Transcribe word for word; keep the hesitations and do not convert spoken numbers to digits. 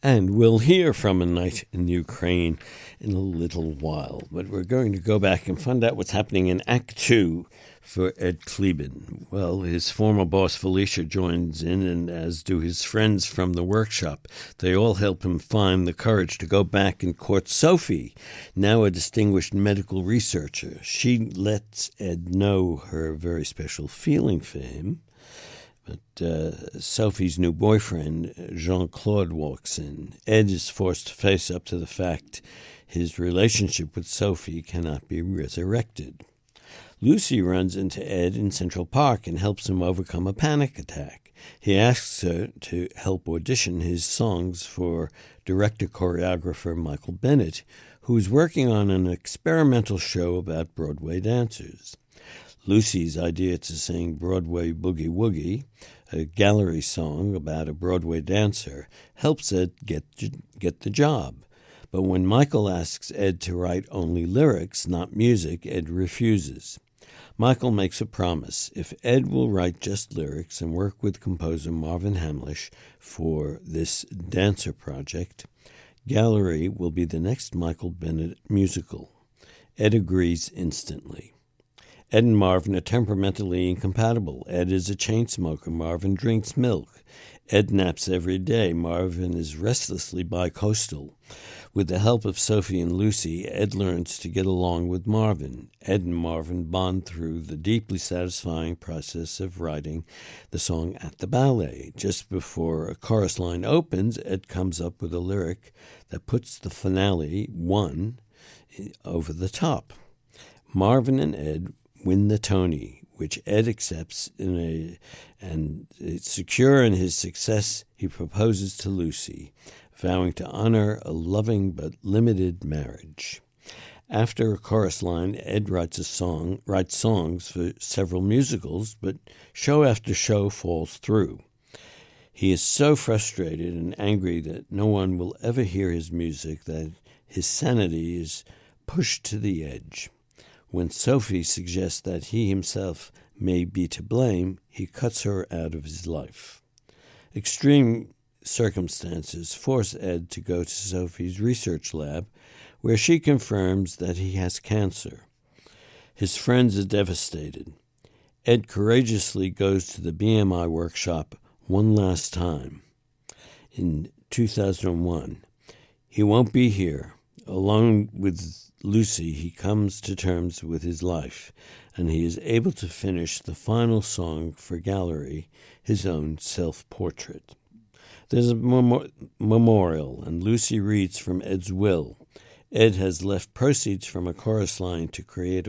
And we'll hear from A Night in Ukraine in a little while. But we're going to go back and find out what's happening in Act Two for Ed Kleban. Well, his former boss Felicia joins in, and as do his friends from the workshop. They all help him find the courage to go back and court Sophie, now a distinguished medical researcher. She lets Ed know her very special feeling for him. But uh, Sophie's new boyfriend, Jean-Claude, walks in. Ed is forced to face up to the fact his relationship with Sophie cannot be resurrected. Lucy runs into Ed in Central Park and helps him overcome a panic attack. He asks her to help audition his songs for director-choreographer Michael Bennett, who is working on an experimental show about Broadway dancers. Lucy's idea to sing Broadway Boogie Woogie, a gallery song about a Broadway dancer, helps Ed get, get the job. But when Michael asks Ed to write only lyrics, not music, Ed refuses. Michael makes a promise. If Ed will write just lyrics and work with composer Marvin Hamlisch for this dancer project, Gallery will be the next Michael Bennett musical. Ed agrees instantly. Ed and Marvin are temperamentally incompatible. Ed is a chain smoker. Marvin drinks milk. Ed naps every day. Marvin is restlessly bicoastal. With the help of Sophie and Lucy, Ed learns to get along with Marvin. Ed and Marvin bond through the deeply satisfying process of writing the song At the Ballet. Just before a chorus line opens, Ed comes up with a lyric that puts the finale, one, over the top. Marvin and Ed win the Tony, which Ed accepts in a, and secure in his success, he proposes to Lucy, vowing to honor a loving but limited marriage. After a chorus line, Ed writes a song, writes songs for several musicals, but show after show falls through. He is so frustrated and angry that no one will ever hear his music that his sanity is pushed to the edge. When Sophie suggests that he himself may be to blame, he cuts her out of his life. Extreme circumstances force Ed to go to Sophie's research lab, where she confirms that he has cancer. His friends are devastated. Ed courageously goes to the B M I workshop one last time. In two thousand one, he won't be here. Along with Lucy, he comes to terms with his life, and he is able to finish the final song for Gallery, his own self-portrait. There's a mem- memorial, and Lucy reads from Ed's will. Ed has left proceeds from a chorus line to create a